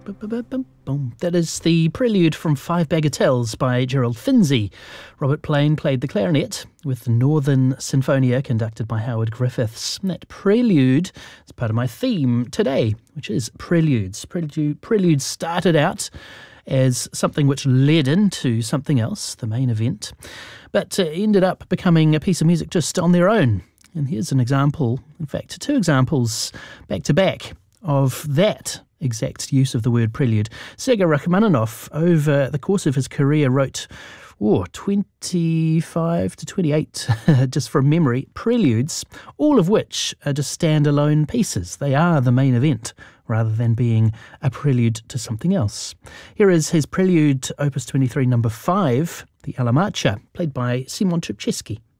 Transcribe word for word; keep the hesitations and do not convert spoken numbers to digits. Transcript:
That is the prelude from Five Bagatelles by Gerald Finzi. Robert Plain played the clarinet with the Northern Sinfonia conducted by Howard Griffiths. And that prelude is part of my theme today, which is preludes. Prelude, prelude started out as something which led into something else, the main event, but uh, ended up becoming a piece of music just on their own. And here's an example, in fact, two examples back to back of that exact use of the word prelude. Sergei Rachmaninoff, over the course of his career, wrote oh, twenty-five to twenty-eight, just from memory, preludes, all of which are just standalone pieces. They are the main event, rather than being a prelude to something else. Here is his prelude, Opus twenty-three, number five, the Alla Marcia, played by Simon Trpczewski.